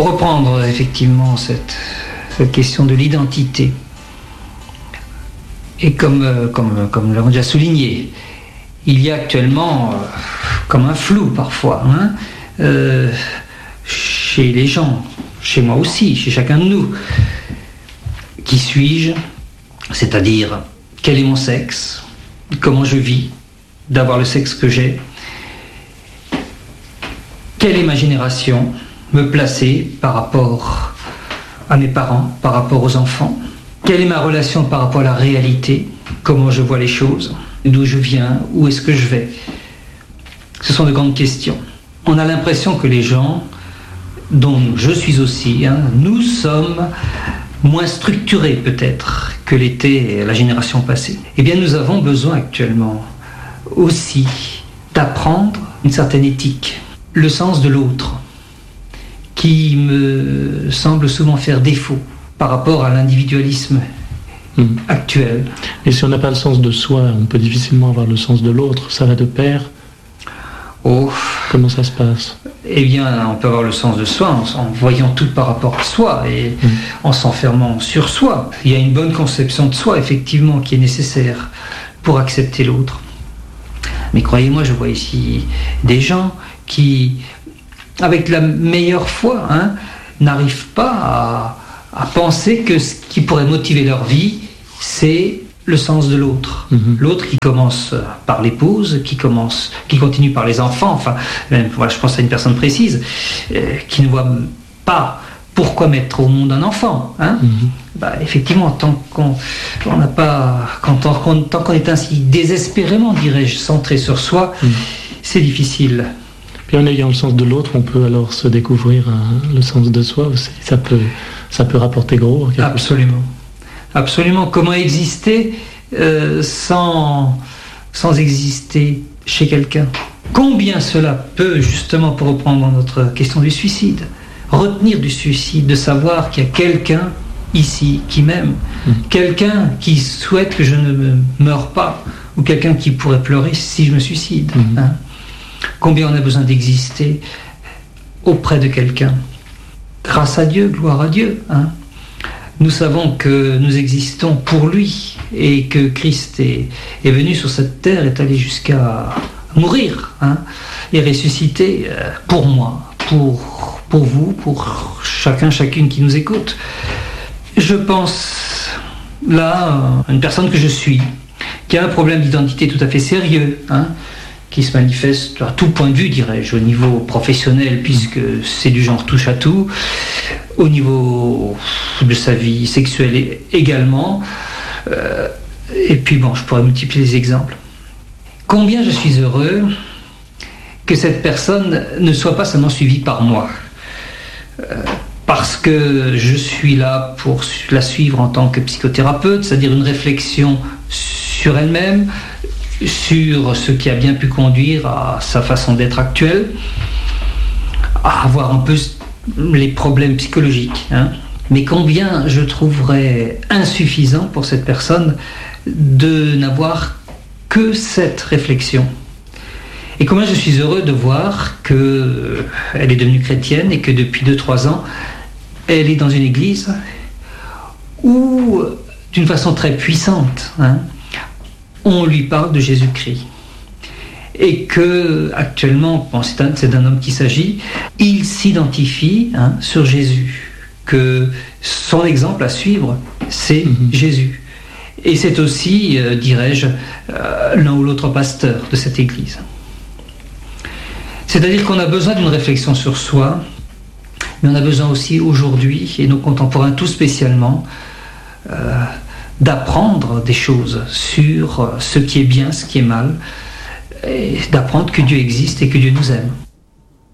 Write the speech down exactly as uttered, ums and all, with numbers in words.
Pour reprendre effectivement cette, cette question de l'identité, et comme, comme, comme nous l'avons déjà souligné, il y a actuellement euh, comme un flou parfois, hein, euh, chez les gens, chez moi aussi, chez chacun de nous. Qui suis-je ? C'est-à-dire, quel est mon sexe ? Comment je vis d'avoir le sexe que j'ai ? Quelle est ma génération ? Me placer par rapport à mes parents, par rapport aux enfants ? Quelle est ma relation par rapport à la réalité ? Comment je vois les choses ? D'où je viens ? Où est-ce que je vais ? Ce sont de grandes questions. On a l'impression que les gens, dont je suis aussi, hein, nous sommes moins structurés peut-être que l'était la génération passée. Eh bien, nous avons besoin actuellement aussi d'apprendre une certaine éthique, le sens de l'autre, qui me semble souvent faire défaut par rapport à l'individualisme mmh. actuel. Et si on n'a pas le sens de soi, on peut difficilement avoir le sens de l'autre, ça va de pair. Oh. Comment ça se passe ? Eh bien, on peut avoir le sens de soi en, en voyant tout par rapport à soi et mmh. en s'enfermant sur soi. Il y a une bonne conception de soi, effectivement, qui est nécessaire pour accepter l'autre. Mais croyez-moi, je vois ici des gens qui, avec la meilleure foi, hein, n'arrivent pas à, à penser que ce qui pourrait motiver leur vie, c'est le sens de l'autre. Mmh. L'autre qui commence par l'épouse, qui commence, qui continue par les enfants, enfin, même, voilà, je pense à une personne précise, euh, qui ne voit pas pourquoi mettre au monde un enfant. Hein. Mmh. Bah, effectivement, tant qu'on n'a pas, quand, tant, qu'on, tant qu'on est ainsi désespérément, dirais-je, centré sur soi, mmh. c'est difficile. Puis en ayant le sens de l'autre, on peut alors se découvrir hein, le sens de soi aussi. Ça peut, ça peut rapporter gros. Absolument. Chose. Absolument. Comment exister euh, sans, sans exister chez quelqu'un ? Combien cela peut, justement, pour reprendre notre question du suicide, retenir du suicide, de savoir qu'il y a quelqu'un ici qui m'aime, mmh. quelqu'un qui souhaite que je ne me meure pas, ou quelqu'un qui pourrait pleurer si je me suicide. Mmh. Hein ? Combien on a besoin d'exister auprès de quelqu'un ? Grâce à Dieu, gloire à Dieu. Hein ? Nous savons que nous existons pour lui et que Christ est, est venu sur cette terre, est allé jusqu'à mourir hein, et ressusciter pour moi, pour, pour vous, pour chacun, chacune qui nous écoute. Je pense là à une personne que je suis, qui a un problème d'identité tout à fait sérieux, hein, qui se manifeste à tout point de vue, dirais-je, au niveau professionnel, puisque c'est du genre touche à tout, au niveau de sa vie sexuelle également, euh, et puis bon, je pourrais multiplier les exemples. Combien je suis heureux que cette personne ne soit pas seulement suivie par moi, euh, parce que je suis là pour la suivre en tant que psychothérapeute, c'est-à-dire une réflexion sur elle-même, sur ce qui a bien pu conduire à sa façon d'être actuelle, à avoir un peu les problèmes psychologiques. Hein. Mais combien je trouverais insuffisant pour cette personne de n'avoir que cette réflexion. Et combien je suis heureux de voir qu'elle est devenue chrétienne et que depuis deux trois ans, elle est dans une église où, d'une façon très puissante, hein, on lui parle de Jésus-Christ. Et que, actuellement, bon, c'est, un, c'est d'un homme qu'il s'agit, il s'identifie hein, sur Jésus. Que son exemple à suivre, c'est mm-hmm. Jésus. Et c'est aussi, euh, dirais-je, euh, l'un ou l'autre pasteur de cette église. C'est-à-dire qu'on a besoin d'une réflexion sur soi, mais on a besoin aussi aujourd'hui, et nos contemporains tout spécialement, euh, d'apprendre des choses sur ce qui est bien, ce qui est mal, et d'apprendre que Dieu existe et que Dieu nous aime.